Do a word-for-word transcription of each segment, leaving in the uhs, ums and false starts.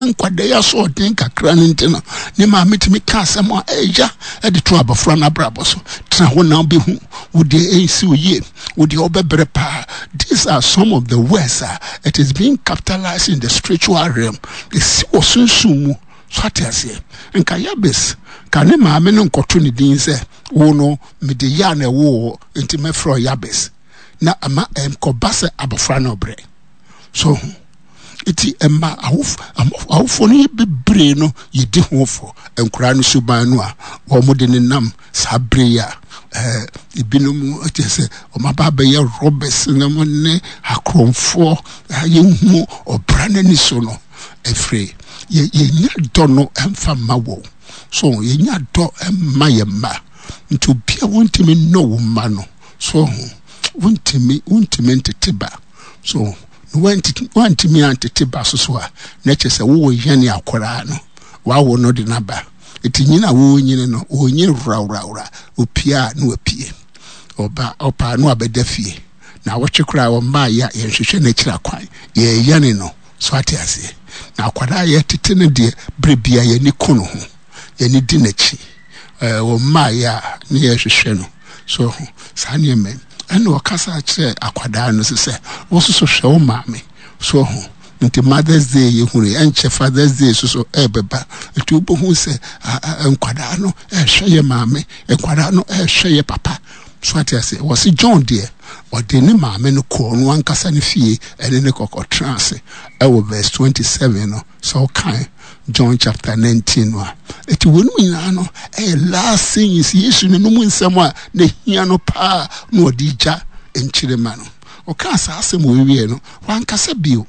nkwada ya so den kakra ntina ne ma metimi ka asem a eja e de to abafra na brabo so tena ho na be hu wo de ensi oye wo de obebre pa. These are some of the words uh, it is being capitalized in the spiritual realm. It's osunsumu swatiase nka Yabes kane ma me no nkoto ne din se wo no me de ya na wo enti me fro Yabes na ama em kobase abafra na obre so iti emma awuf awufo no bebre no yedi hofo enkura no suban no a wo mo de nenam sabreya eh ibinum atese o mababa ye Roberts na monne akromfo ayehu obra na ni so no efre ye ye nya do no emfa mawo so ye nya do emma ye ma nti bia wontimi no wo ma no so wontimi wontimi ntetiba so wanti wantimi antetiba so so a na chese wo yene akora no wa wo no de naba etinyina wo nyine no wo nyine rawrawra opia no opie oba opa no abedafie na wo twekra wo ma ya ye hwehwe na kira kwan ye yane no so atiase na akwada ye tete ne de brebia ye ni kono ho ye ni di nachi eh wo ma ya ne ye hwehwe no so sane men eno wakasa kire akwada no se wo so so hwe wo maame so ho nti Mother's Day ye hunu enche Father's Day so so ebeba eti obohu se enkwada no ehwe ye maame enkwada no ehwe ye papa so atiase wo si John there o de ne maame no ko no ankasa ne fie ene ne kokotrance e wo verse twenty-seven no so kan John chapter nineteen no eti wonu nyina no e last thing is Yesu ne no mu nsem a ne hia no pa no odija enchire ma no o ka sa asem wo wie no wankasa bio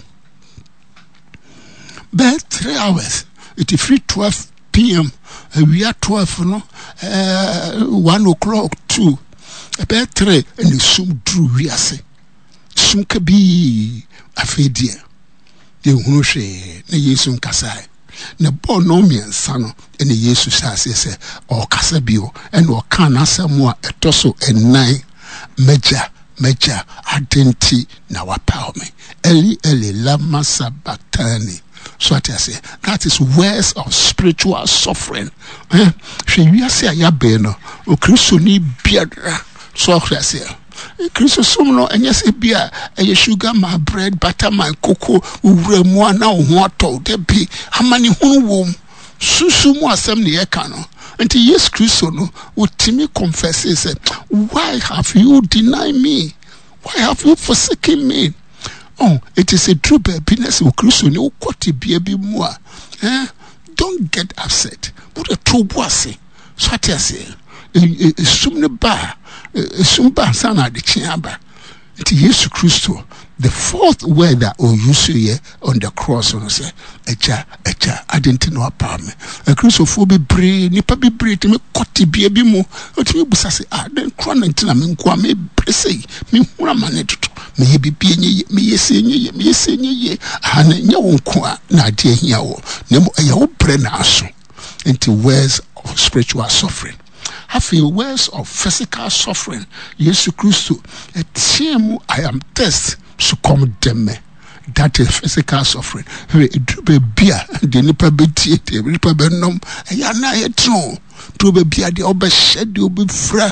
but three hours it is free twelve p m we are twelve no uh, one o'clock two about three and the sum drew we are say sum ka bi afedie de hunu hwe na Yesu nkasa na bo no miensa no ene Yesu sase se o kasa bio ene o kan asemu a etoso enan meja meja adenti na wapa me eli eli lama sabatani. So I say that is words of spiritual suffering. Eh? She we say ayabe no o Kristo ni biadra. So I say Kristo som no enye se bia eye sugar my bread butter my cocoa ure mo na ho ato de bi amani hunu wom susu mu asem ne ye ka no enti yes Kristo no utimi confess say why have you denied me, why have you forsaken me? Oh, it is a true happiness of Christ. No, quality baby more. Eh? Don't get upset. What a true bossy. So I say, assume the bar, assume bar sana the chamber. It is Jesus Christ. The fourth word that we use here on the cross, on say, echa, echa, I didn't know about me. A Christopher brain, nipa be brain to me, quality baby more. What you say, ah, then crown until I'm in Kwame, say, me, one man. Maybe be me, yes, ye, me, yes, ye, and your own qua, na dear yaw, nemo a yaw brenaso, into words of spiritual suffering. I feel words of physical suffering. Yes, Christ, a team I am test, so come them. That is physical suffering. Very drube beer, the nipper be tea, the ripper benum, a yana yet no, drube beer, the ober shed you be fra,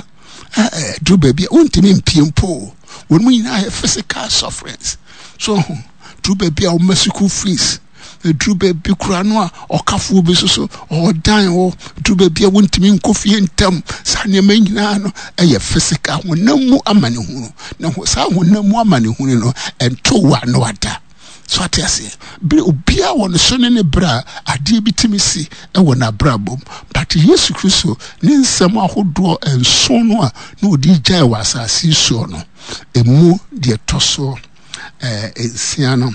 drube beer, won't mean piempo. When we have physical sufferings, so true baby our merciful face, a true baby cranoa or cafu beso or dying or true baby won't mean coffee and tum, Sanya Menano, a physical when no more a money who no someone no more money who know and two one no other. So I say, be a one the son in a bra, a dear bitimisi, and one a brabum, but yes, Crusoe, nin some who draw and so no, no D J was a see so no. A mu de toso eh siano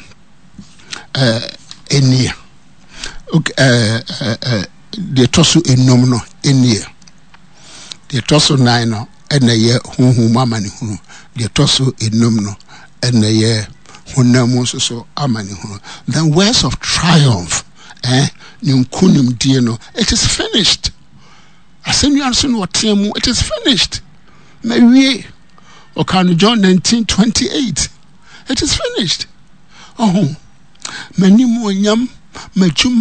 eh enia okay eh eh de toso enum no enia de toso nine no ena ye hunhu mama ne hunu de toso enum no ena ye hunamu so so amani hunu. Then words of triumph eh ninkunim die no, it is finished. Asenu anso no temu, it is finished. Me wie okay, John nineteen twenty-eight. It is finished. Oh, many more yam,